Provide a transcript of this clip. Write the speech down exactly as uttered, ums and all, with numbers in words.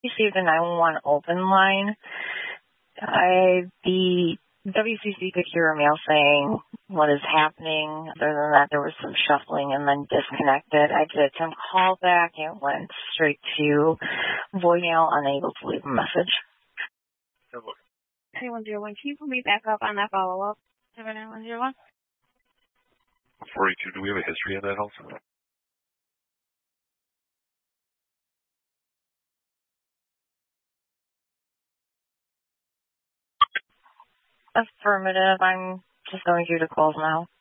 received a nine one one open line. I, the W C C could hear a male saying what is happening. Other than that, there was some shuffling and then disconnected. I did attempt call back. It went straight to voicemail, unable to leave a message. three one zero one, can you put me back up on that follow-up? seven nine one zero one. four eight two, do we have a history in that house? Affirmative. I'm just going through the calls now.